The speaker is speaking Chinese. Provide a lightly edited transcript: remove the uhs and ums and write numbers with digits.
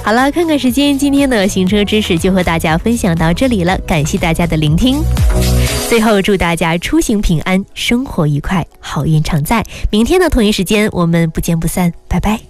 好了，看看时间，今天的行车知识就和大家分享到这里了，感谢大家的聆听。最后祝大家出行平安，生活愉快，好运常在。明天的同一时间我们不见不散，拜拜。